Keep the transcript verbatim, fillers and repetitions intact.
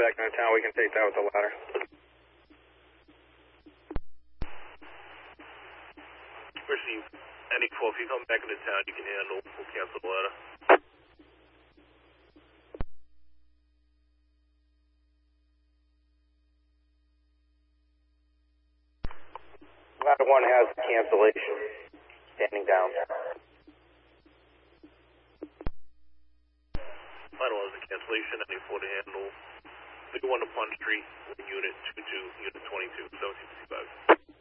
back into town, we can take that with the ladder. Receive. Any four, if you come back into town, you can handle. We'll cancel the ladder. Ladder one has cancellation. Standing down. Ladder one has a cancellation. Any four to handle. Figure one to Pond Street, unit two two, unit twenty-two, seventeen fifty-five.